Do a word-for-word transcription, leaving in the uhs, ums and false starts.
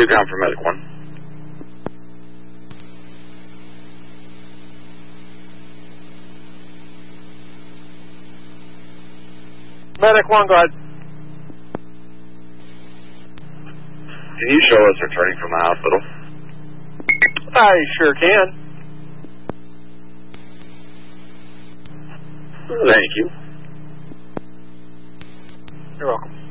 two down for Medic one. Medic one, go ahead. Can you show us returning from the hospital? I sure can. Thank you. You're welcome.